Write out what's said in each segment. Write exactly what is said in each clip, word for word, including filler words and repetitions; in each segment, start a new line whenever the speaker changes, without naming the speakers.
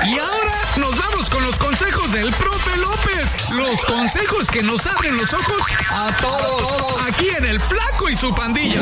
Y ahora nos vamos con los consejos del profe López. Los consejos que nos abren los ojos a todos. Aquí en El Flaco y su Pandilla.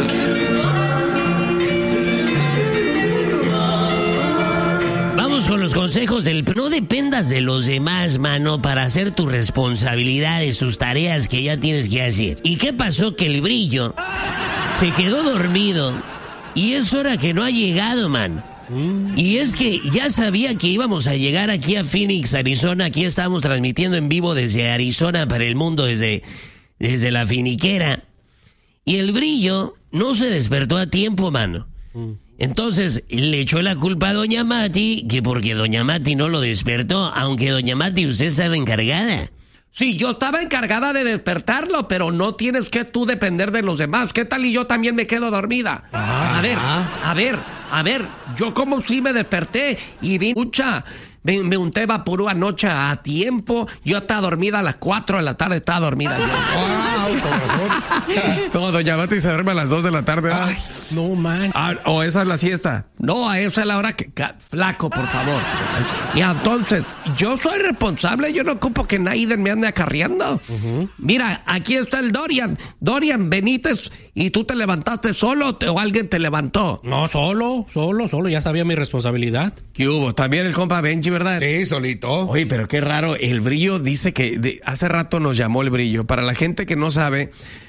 Vamos con los consejos del... No dependas de los demás, mano, para hacer tus responsabilidades, tus tareas que ya tienes que hacer. ¿Y qué pasó? Que el Brillo se quedó dormido y es hora que no ha llegado, man. Y es que ya sabía que íbamos a llegar aquí a Phoenix, Arizona. Aquí estábamos transmitiendo en vivo desde Arizona para el mundo, desde, desde la finiquera. Y el Brillo no se despertó a tiempo, mano. Entonces le echó la culpa a Doña Mati, que porque Doña Mati no lo despertó, aunque Doña Mati usted estaba encargada.
Sí, yo estaba encargada de despertarlo, pero no tienes que tú depender de los demás. ¿Qué tal y yo también me quedo dormida?
Ah,
a ver, a ver, a ver, yo como si me desperté y vi, escucha, me, me unté vaporú anoche a tiempo. Yo estaba dormida a las cuatro de la tarde, estaba dormida.
¡Wow! Con razón.
No, Doña Mati se duerme a las dos de la tarde.
Ay, no, man.
Ah, o esa es la siesta. No, a esa es la hora que... ca- Flaco, por favor. Y entonces, yo soy responsable, yo no ocupo que Naiden me ande acarreando. Uh-huh. Mira, aquí está el Dorian. Dorian Benítez, ¿y tú te levantaste solo o alguien te levantó?
No, solo, solo, solo. Ya sabía mi responsabilidad.
¿Qué hubo? También el compa Benji, ¿verdad?
Sí, solito.
Oye, pero qué raro. El Brillo dice que... de- hace rato nos llamó el Brillo. Para la gente que no sabe...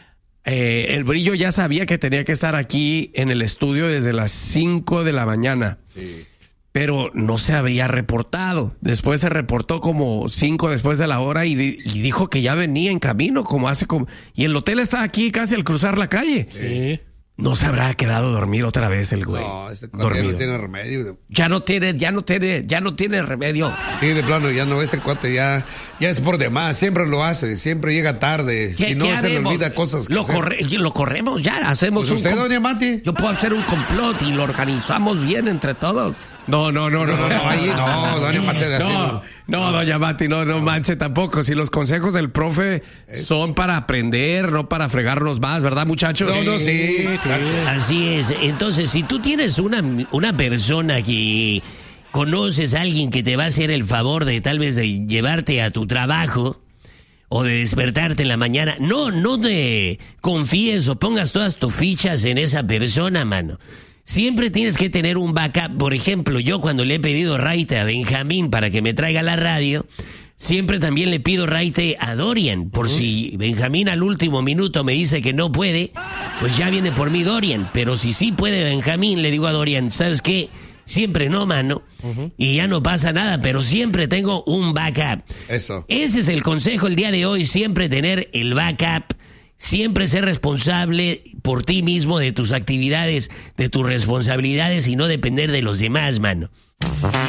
Eh, el Brillo ya sabía que tenía que estar aquí en el estudio desde las cinco de la mañana.
Sí.
Pero no se había reportado. Después se reportó como cinco después de la hora y, di- y dijo que ya venía en camino, como hace como... Y el hotel está aquí casi al cruzar la calle.
Sí.
No se habrá quedado a dormir otra vez el güey.
No, este cuate ya
Dormido.
no tiene remedio.
Ya no tiene, ya no tiene, ya no tiene remedio.
Sí, de plano, ya no, este cuate ya, ya es por demás, siempre lo hace, siempre llega tarde,
¿Qué-
si no
qué
se le
haremos?
olvida cosas que
lo,
hacer.
corre- lo corremos ya, hacemos
Pues
un
usted,
com-
doña Mati.
Yo puedo hacer un complot y lo organizamos bien entre todos. No, no, no, no.
No, no, ahí no, doña Mati, así
No,
no.
no, doña Mati, no, no manche tampoco. Si los consejos del profe son para aprender, no para fregarnos más, ¿verdad, muchachos?
No, no, sí, exacto.
Así es. Entonces, si tú tienes una, una persona que conoces a alguien que te va a hacer el favor de tal vez de llevarte a tu trabajo o de despertarte en la mañana, no, no te confíes o pongas todas tus fichas en esa persona, mano. Siempre tienes que tener un backup. Por ejemplo, yo cuando le he pedido raite a Benjamín para que me traiga la radio, siempre también le pido raite a Dorian. Por si Benjamín al último minuto me dice que no puede, pues ya viene por mí Dorian. Pero si sí puede Benjamín, le digo a Dorian, ¿sabes qué? Siempre no, mano. Uh-huh. Y ya no pasa nada, pero siempre tengo un backup.
Eso.
Ese es el consejo el día de hoy, siempre tener el backup. Siempre ser responsable por ti mismo de tus actividades, de tus responsabilidades y no depender de los demás, mano.